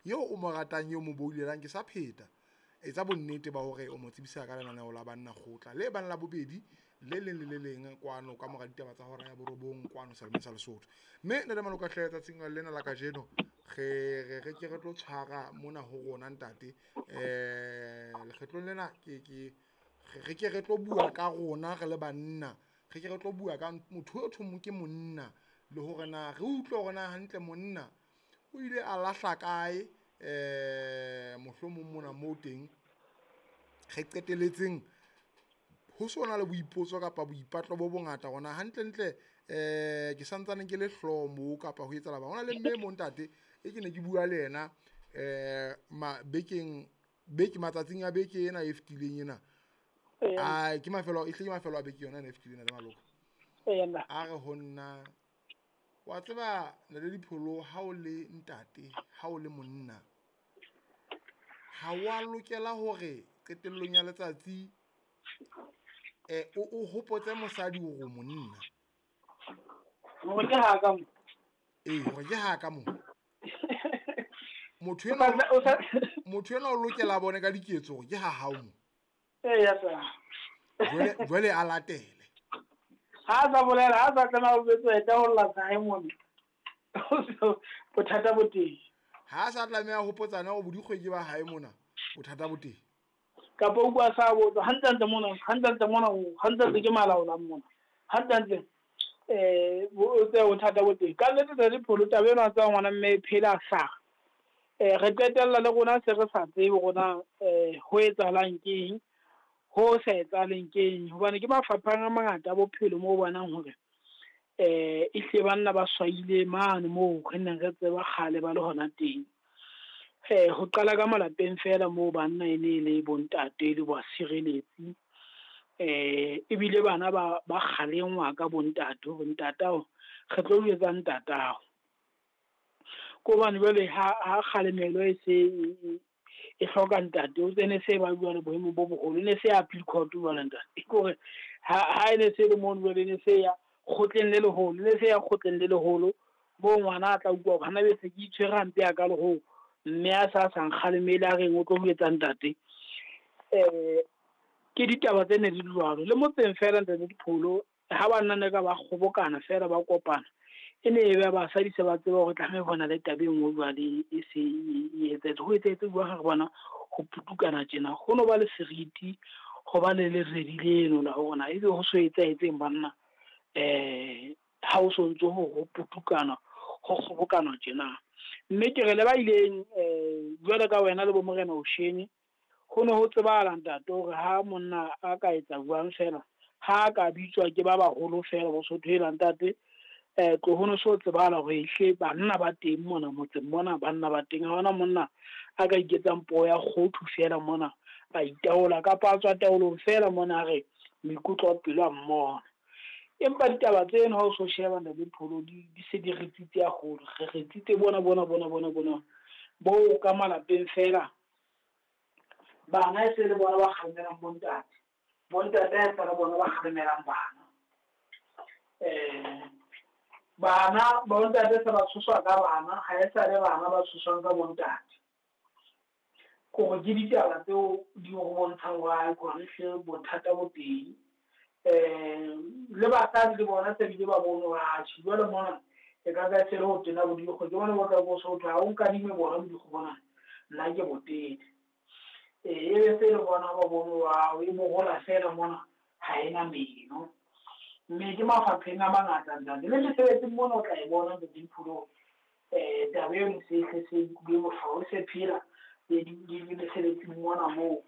yo o mo ratang yo mo boulelang ke sa pheta etsa bonnete ba hore o mo tsebisa ka lenaneo la banna kgotla le bana la bobedi le leng le le leng kwano ka mora ditaba tsa hora ya borobong kwano Selma sa Lesotho mme ne le maloka hlaya tsa lena la kajeno re ke re tlo tshwara mona ho rona ntate lekgetlong lena re ke re tlo bua ka rona re le banna re ke re tlo bua ka motho o thomong ke monna le hore na re utlwe hore na hantle monna o ile a lahla kae mohlomong mona mo teng re qeteletseng ho sona le boipotso kapa boipatlo bo bongata gona hantle ke santsane ke le hlomo kapa ho etsa ba hona le mme mo ntate e ke ne ke bua le yena beke matsatsing a beke ena e fetileng ena ke mafelo a beke yona ena e fetileng le maloko a re honna wa tseba le dipholo ha o le ntate ha o le monna ha wa lokela hore qetellong ya letsatsi o hopotse mosadi o monna hore ke ha ka mo hore ke ha ka mo motho ena o lokela bone ka diketso hore ke ha hao mo jwale a latele ha sa bolela ha sa tsena o betso eta ho lla sa e mona bothata bo teng ha sa tlameha ho potsana go bodikgwedi ba hae mona bothata bo teng kapa o bua sa botso hantle mona hantle ke malaola mona hantle o thata bo teng ka nnete tsa dipholo tabe ena tsa ngwana mme phela sa re qetella le rona se re sa tsebe rona ho etsahalang keng ho sa etsahaleng keng hobane ke mafaphang a mangata a bophelo moo bonang hore e hle banna ba swaile mane moo re neng re tseba kgale ba le hona teng ho qala ka malapeng fela moo banna e ne le bontate le ba sireletsi ebile bana ba kgalengwa ka bontatao re tlo o etsa ntatao ko bane jwale ha kgalemelo e se e hloka ntate o tsene se ba bua le boemo bo boholo ne se applicant jwale ntate kore ha ene se le mono jwale ne se ya kgotleng le leholo ne se ya kgotleng le leholo bo ngwana a tla utlwa hana be se ke itshwere hampe ya ka leholo mme a sa nkgalemele a reng o tlo ho etsa ntate ke ditaba tse ne di jwalo le motseng fela ntate dipholo ha banna ne ka ba kgobokana fela ba kopana e ne e be basadi se ba tseba hore tlameha bona le tabeng o jwale e se e etsetse ho etsetse bua ga bona ho putukana tjena go no ba le seriti go ba le redi leno la hona e be ho so etsetseng banna ha o so ntse ho putukana go kgobokana tjena mme ke re le ba ileng jwale ka wena le bo morena o shene go ne ho tsebala ntate hore ha monna a ka etsa buang fela ha ka bitswa ke ba baholo fela bo so thela ntate tlo hono so tsebala go ihle banna ba teng mona motseng mona banna ba teng ha ona monna a ka iketsang po ya khothu fela mona a itaola ka patswa taolong fela mona re moikutlo pelo a mmona empa ditaba tseno ha o so sheba nda dipholo di se di retsitse ya go re retsitse bona bo ka malapeng fela bana e se le bona ba kgamelang bontate e fela bona ba kgamelang bana bontate se ba tshoswa ka bana ha e sa le bana ba tshoswang ka bontate go ke ditaba tseo di go bontshang wa gore hle bothata bo teng le basadi le bona se bile ba bone wa tshibela mona e ka ka tsela ho tena bo di go ke bona bo ka bo so tla o nka dime bona di go bona nna ke botete e se le bona ba bone wa e mo gola fela mona ha ena meno mme ke mafapheng a mangata ntate le mesebetsing mona o tla e bona le dipholo tabe eno se bue mohlao se phela le mesebetsing mona moo